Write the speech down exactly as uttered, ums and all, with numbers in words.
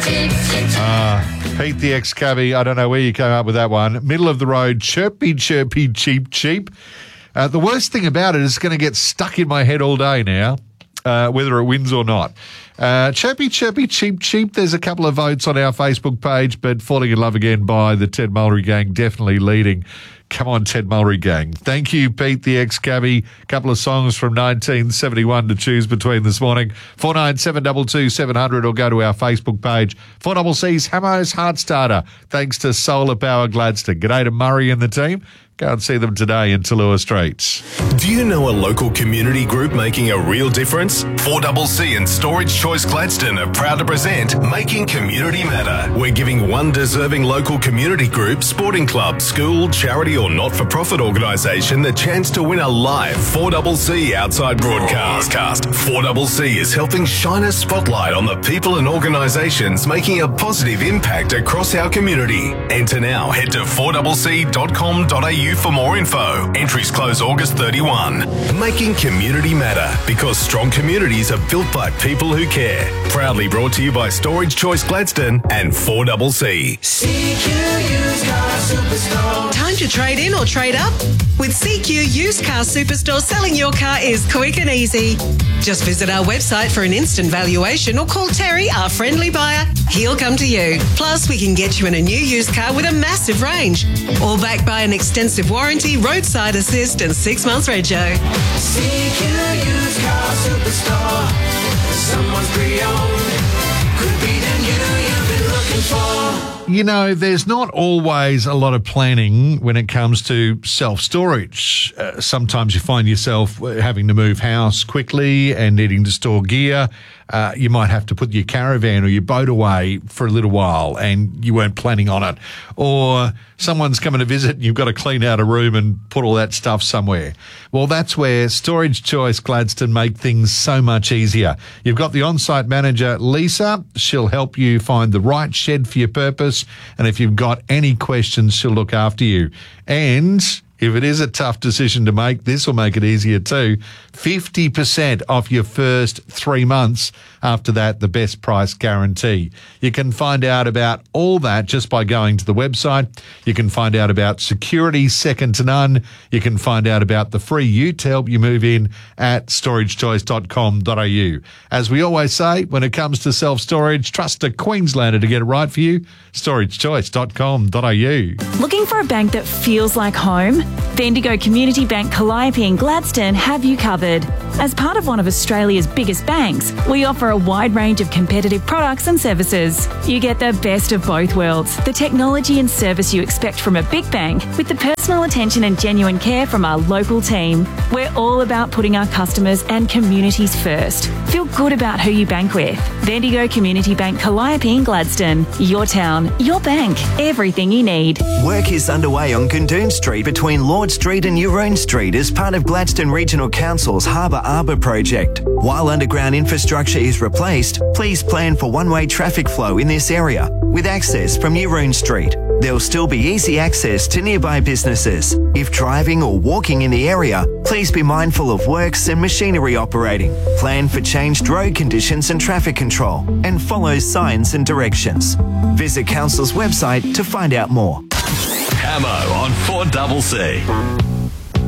Uh, Pete the ex-cabbie, I don't know where you came up with that one. Middle of the road, chirpy, chirpy, cheap, cheap. Uh, the worst thing about it is it's going to get stuck in my head all day now, uh, whether it wins or not. Uh, chirpy, chirpy, cheap, cheap. There's a couple of votes on our Facebook page, but Falling in Love Again by the Ted Mulry Gang definitely leading. Come on, Ted Mulry Gang. Thank you, Pete the ex-cabbie. A couple of songs from nineteen seventy-one to choose between this morning. four nine seven two two seven hundred or go to our Facebook page. four C C's Hamo's Heart Starter. Thanks to Solar Power Gladstone. G'day to Murray and the team. Go and see them today in Tallua Streets. Do you know a local community group making a real difference? four C C and Storage Choice Gladstone are proud to present Making Community Matter. We're giving one deserving local community group, sporting club, school, charity or not-for-profit organisation the chance to win a live four C C outside broadcast. four C C is helping shine a spotlight on the people and organisations making a positive impact across our community. Enter now. Head to four c c dot com dot a u for more info. Entries close August thirty-first. Making Community Matter, because strong communities are built by people who care. Proudly brought to you by Storage Choice Gladstone and four C C. C Q Used Car Superstore. Time to trade in or trade up? With C Q Used Car Superstore, selling your car is quick and easy. Just visit our website for an instant valuation or call Terry, our friendly buyer. He'll come to you. Plus, we can get you in a new used car with a massive range. All backed by an extensive warranty, roadside assist and six months rego. C Q Used Car Superstore. Someone's pre-owned. Could be the new you've been looking for. You know, there's not always a lot of planning when it comes to self-storage. Uh, sometimes you find yourself having to move house quickly and needing to store gear. Uh, you might have to put your caravan or your boat away for a little while and you weren't planning on it. Or someone's coming to visit and you've got to clean out a room and put all that stuff somewhere. Well, that's where Storage Choice Gladstone make things so much easier. You've got the on-site manager, Lisa. She'll help you find the right shed for your purpose. And if you've got any questions, she'll look after you. And if it is a tough decision to make, this will make it easier too. fifty percent off your first three months. After that, the best price guarantee. You can find out about all that just by going to the website. You can find out about security second to none. You can find out about the free ute to help you move in at storage choice dot com dot a u. As we always say, when it comes to self-storage, trust a Queenslander to get it right for you. storage choice dot com dot a u. Looking for a bank that feels like home? Bendigo Community Bank Calliope and Gladstone have you covered. As part of one of Australia's biggest banks, we offer a wide range of competitive products and services. You get the best of both worlds, the technology and service you expect from a big bank, with the personal attention and genuine care from our local team. We're all about putting our customers and communities first. Feel good about who you bank with. Bendigo Community Bank Calliope and Gladstone. Your town, your bank, everything you need. Work is underway on Kundoon Street between Lord Street and Euron Street as part of Gladstone Regional Council's Harbour Arbour project. While underground infrastructure is replaced, please plan for one-way traffic flow in this area with access from Euron Street. There'll still be easy access to nearby businesses. If driving or walking in the area, please be mindful of works and machinery operating. Plan for changed road conditions and traffic control, and follow signs and directions. Visit Council's website to find out more. Hamo on four C C.